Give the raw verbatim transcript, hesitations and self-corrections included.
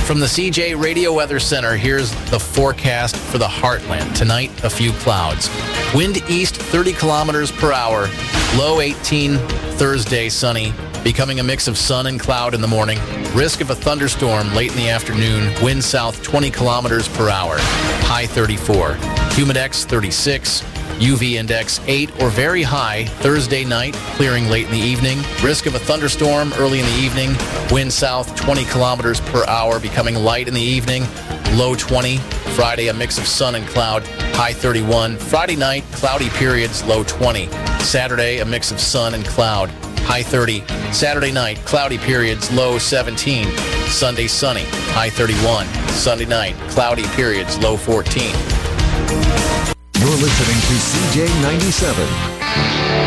From the C J Radio Weather Center, here's the forecast for the Heartland. Tonight, a few clouds. Wind east thirty kilometers per hour. Low eighteen. Thursday, sunny. Becoming a mix of sun and cloud in the morning. Risk of a thunderstorm late in the afternoon. Wind south twenty kilometers per hour. High thirty-four. Humidex thirty-six. U V index eight or very high. Thursday night, clearing late in the evening. Risk of a thunderstorm early in the evening. Wind south twenty kilometers per hour, becoming light in the evening. Low twenty. Friday, a mix of sun and cloud. High thirty-one. Friday night, cloudy periods. Low twenty. Saturday, a mix of sun and cloud. High thirty. Saturday night, cloudy periods. Low seventeen. Sunday, sunny. High thirty-one. Sunday night, cloudy periods. Low fourteen. You're listening to C J ninety-seven.